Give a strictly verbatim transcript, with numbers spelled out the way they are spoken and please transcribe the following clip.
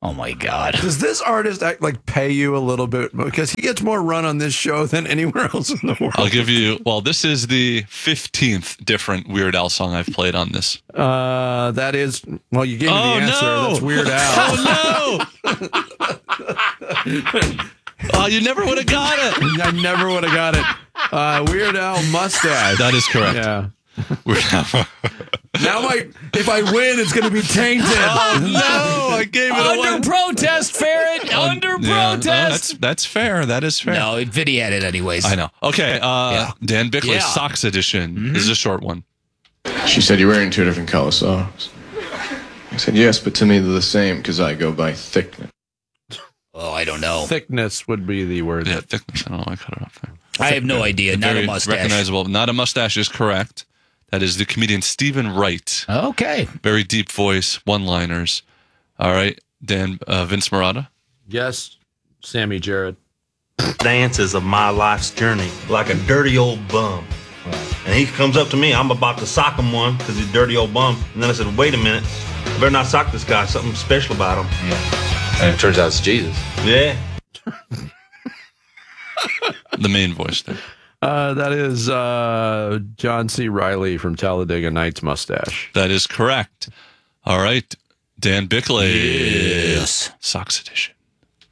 Oh, my God. Does this artist act like pay you a little bit? Because he gets more run on this show than anywhere else in the world. I'll give you, well, this is the fifteenth different Weird Al song I've played on this. Uh, that is, well, you gave me Oh, the answer. no. That's Weird Al. Oh, no. Oh, you never would have got it. I never would have got it. Uh, Weird Al mustache. That is correct. Yeah. Weird Al. Now, my, if I win, it's going to be tainted. Oh, no. I gave it away. Under protest, Ferret. Under Yeah, protest. no, that's, that's fair. That is fair. No, Vinny had it anyways. I know. Okay. Uh, Yeah. Dan Bickley, Yeah. Socks Edition. Mm-hmm. This is a short one. She said, you're wearing two different color socks. I said, yes, but to me they're the same because I go by thickness. Oh, I don't know. Thickness would be the word. Yeah, that- thickness. I don't know why I cut it off there. I have no idea. Not Very a mustache. recognizable. Not a mustache is correct. That is the comedian Stephen Wright. Okay. Very deep voice, one-liners. All right, Dan, uh, Vince Marotta. Yes, Sammy Jarrett. Dances of my life's journey like a dirty old bum. And he comes up to me, I'm about to sock him one because he's a dirty old bum. And then I said, wait a minute, I better not sock this guy, something special about him. Yeah. And it turns out it's Jesus. Yeah. The main voice there. Uh, that is uh, John C. Reilly from Talladega Nights mustache. That is correct. All right, Dan Bickley. Yes. Socks Edition.